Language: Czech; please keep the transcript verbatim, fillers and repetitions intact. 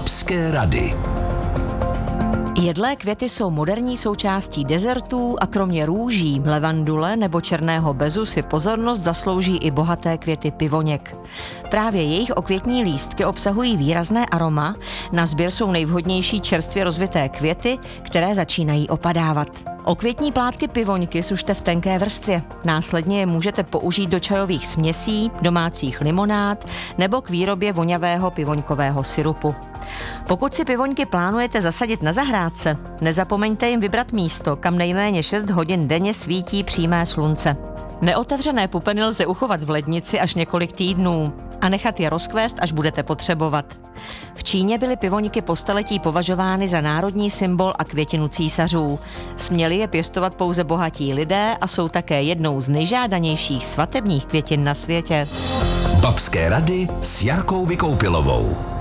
Babské rady. Jedlé květy jsou moderní součástí dezertů a kromě růží, levandule nebo černého bezu si pozornost zaslouží i bohaté květy pivoněk. Právě jejich okvětní lístky obsahují výrazné aroma, na sběr jsou nejvhodnější čerstvě rozvité květy, které začínají opadávat. Okvětní plátky pivoňky sušte v tenké vrstvě. Následně je můžete použít do čajových směsí, domácích limonád nebo k výrobě vonavého pivoňkového syrupu. Pokud si pivoňky plánujete zasadit na zahrádce, nezapomeňte jim vybrat místo, kam nejméně šest hodin denně svítí přímé slunce. Neotevřené pupeny lze uchovat v lednici až několik týdnů a nechat je rozkvést, až budete potřebovat. V Číně byly pivoňky po staletí považovány za národní symbol a květinu císařů. Směli je pěstovat pouze bohatí lidé a jsou také jednou z nejžádanějších svatebních květin na světě. Babské rady s Jarkou Vykoupilovou.